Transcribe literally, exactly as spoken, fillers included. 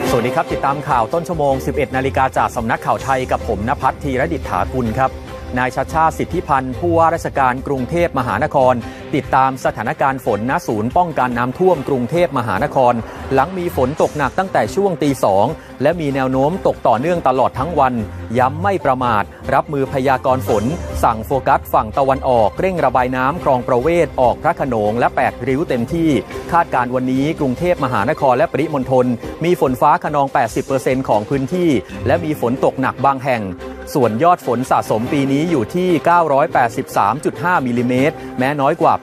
สวัสดีครับติดตามข่าวต้นชั่วโมง สิบเอ็ดนาฬิกาจากสำนักข่าวไทยกับผมณภัทร ธีรดิษฐากุลครับนายชัชชาติสิทธิพันธ์ผู้ว่าราชการกรุงเทพมหานครติดตามสถานการณ์ฝนณศูนย์ป้องกันน้ำท่วมกรุงเทพมหานครหลังมีฝนตกหนักตั้งแต่ช่วงตีสองและมีแนวโน้มตกต่อเนื่องตลอดทั้งวันย้ำไม่ประมาทรับมือพยากรณ์ฝนสั่งโฟกัสฝั่งตะวันออกเร่งระบายน้ำคลองประเวศออกพระโขนงและแปดริ้วเต็มที่คาดการวันนี้กรุงเทพมหานครและปริมณฑลมีฝนฟ้าคะนอง แปดสิบเปอร์เซ็นต์ ของพื้นที่และมีฝนตกหนักบางแห่งส่วนยอดฝนสะสมปีนี้อยู่ที่ เก้าร้อยแปดสิบสามจุดห้า มิลลิเมตรแม้น้อยกว่า